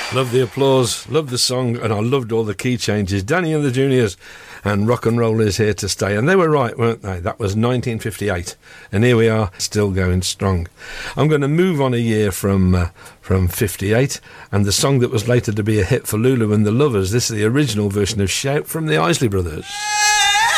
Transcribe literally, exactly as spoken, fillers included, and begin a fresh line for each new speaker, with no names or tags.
Love the applause, love the song, and I loved all the key changes. Danny and the Juniors and Rock and Roll is Here to Stay. And they were right, weren't they? That was nineteen fifty-eight. And here we are, still going strong. I'm going to move on a year from uh, from fifty-eight, and the song that was later to be a hit for Lulu and the Lovers. This is the original version of Shout from the Isley Brothers.